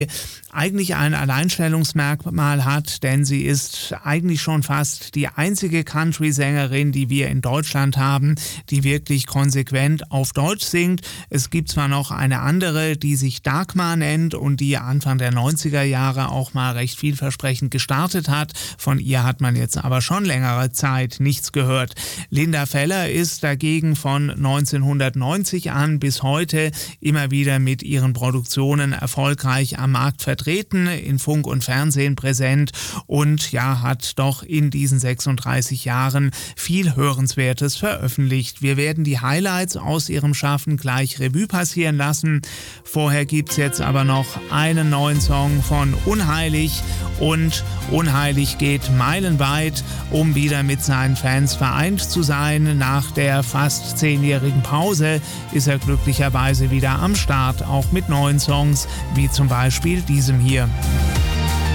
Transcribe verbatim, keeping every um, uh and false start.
eigentlich ein Alleinstellungsmerkmal hat, denn sie ist eigentlich schon fast die einzige Country-Sängerin, die wir in Deutschland haben, die wirklich konsequent auf Deutsch singt. Es gibt zwar noch eine andere, die sich Dagmar nennt und die Anfang der neunziger Jahre auch mal recht vielversprechend gestartet hat. Von ihr hat man jetzt aber schon längere Zeit nichts gehört. Linda Feller ist dagegen von neunzehnhundertneunzig an bis heute immer wieder mit ihren Produktionen erfolgreich am Markt vertreten, in Funk und Fernsehen präsent und ja, hat doch in diesen sechsunddreißig Jahren viel Hörenswertes veröffentlicht. Wir werden die Highlights aus ihrem Schaffen gleich Revue passieren lassen. Vorher gibt's jetzt aber noch einen neuen Song von Unheilig und Unheilig geht meilenweit, um wieder mit seinen Fans vereint zu sein. Nach der fast zehnjährigen Pause ist er glücklicherweise wieder am Start, auch mit neuen Songs, wie zum Beispiel diesem hier.